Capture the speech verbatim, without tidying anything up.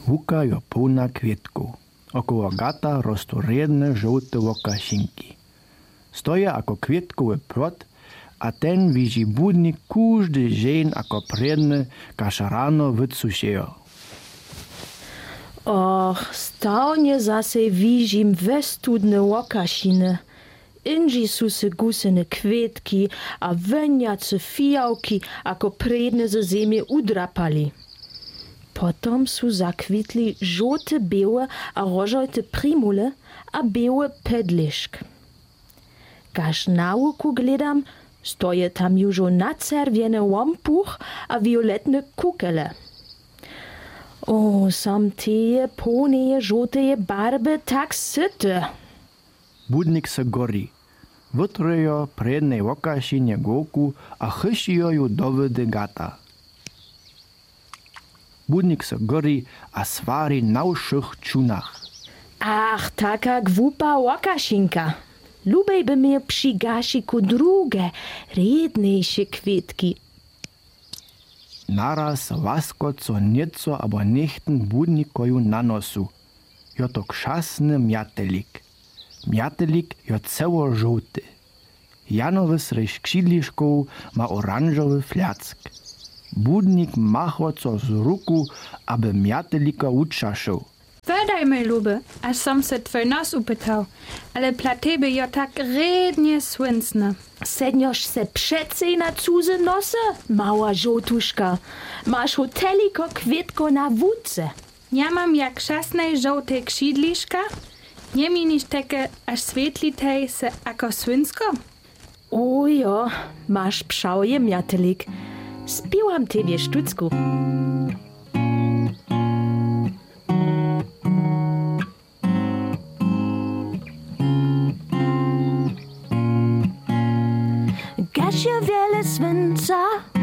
Łuka jo pełna kwietków. Około gata rostą redne, żółte wokasinki. Stoja jako kwietkowy plot, a ten widzi budnik każdy dzień jako predny, każ rano wycušejo. Och, stałnie zase widzim westudne łokasiny. Inži su se gusene kwietki, a weniace fijałki, ako predne ze ziemi udrapali. Potom su zakwitli żółte białe a rożote primule, a białe pedliszk. Każ na łuku gledam, stoje tam jużo nacerwiene łompuch a violetne kukele. O, sam teje poneje żółteje barby tak syte. Budnik se gori. Wytryjo prednej wokasinie gołku, a chyšijo ju dowody gata. Budnik se gori, a svari na všich čunach. Ach, taka głupa łakasinka. Lubej by mnie przy gasiku drugie, redniejsze kwietki. Naraz wasko co nieco abo nichten budnikoju na nosu. Jo to krzasny miatelik. Miatelik jo ceło żółty. Janowy sryś krzydliszków ma oranżowy flack. Budnik macho co z ruku, aby miatelika uczaszył. Wydaj mi luby, aż sam se twój nos upytał, ale plateby jo tak rednie swinsne. Sednioż se przecej na cudze nosy, mała żołtuszka. Masz hoteliko kwietko na wódce. Ja mam jak szasnej żołtej krzydliszka, nie mi niż takie aż swietlitej se ako swinsko? O jo, masz pszauje miatelik. Spiłam tebie sztucku. Gaś je wiele słońca,